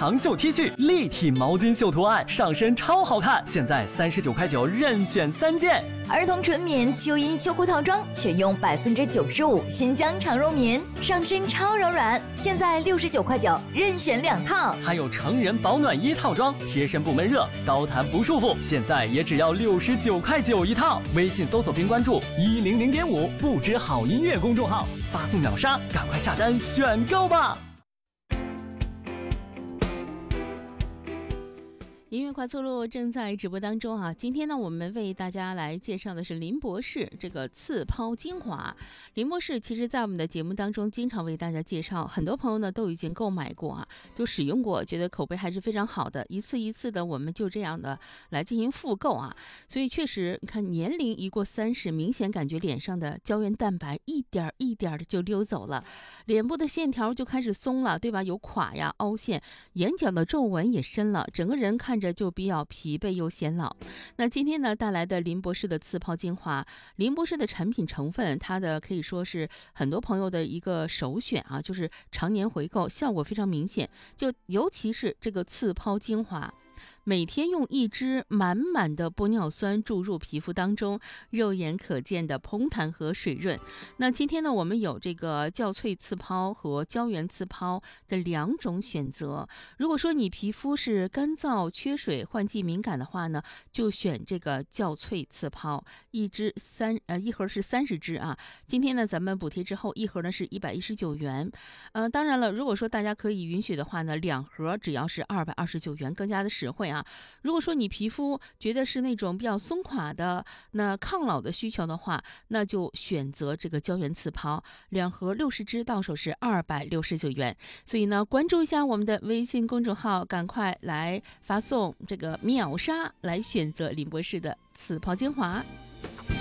长袖 T 恤，立体毛巾绣图案，上身超好看，现在39.9块，任选3件。 儿童纯棉秋衣秋裤套装，选用95%新疆长绒棉，上身超柔软，现在69.9块，任选2套。 还有成人保暖衣套装，贴身不闷热，高弹不束缚，现在也只要69.9块一套。微信搜索并关注100.5不知好音乐公众号，发送秒杀，赶快下单选购吧。 音乐快速路正在直播当中啊！今天呢，我们为大家来介绍的是林博士这个刺抛精华。林博士其实在我们的节目当中经常为大家介绍，很多朋友呢都已经购买过啊，就使用过，觉得口碑还是非常好的，一次一次的我们就这样的来进行复购啊。所以确实，你看年龄一过30，明显感觉脸上的胶原蛋白一点一点的就溜走了，脸部的线条就开始松了，对吧？有垮呀、凹陷，眼角的皱纹也深了，整个人看着就比较疲惫又显老。那今天呢带来的林博士的刺抛精华，林博士的产品成分，它的可以说是很多朋友的一个首选啊，就是常年回购，效果非常明显。就尤其是这个刺抛精华，每天用1支满满的玻尿酸注入皮肤当中，肉眼可见的膨弹和水润。那今天呢，我们有这个酵萃刺抛和胶原刺抛的2种选择。如果说你皮肤是干燥、缺水、换季敏感的话呢，就选这个酵萃刺抛，一盒是30支啊。今天呢，咱们补贴之后，一盒呢是119元。当然了，如果说大家可以允许的话呢，2盒只要是229元，更加的实惠啊。如果说你皮肤觉得是那种比较松垮的，那抗老的需求的话，那就选择这个胶原刺抛，2盒60支，到手是269元。所以呢，关注一下我们的微信公众号，赶快来发送这个秒杀来选择林博士的刺抛精华。